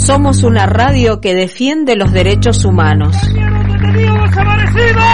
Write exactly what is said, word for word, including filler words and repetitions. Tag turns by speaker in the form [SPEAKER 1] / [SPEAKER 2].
[SPEAKER 1] Somos una radio que defiende los derechos humanos.
[SPEAKER 2] ¡Mierda, te digo, desaparecido!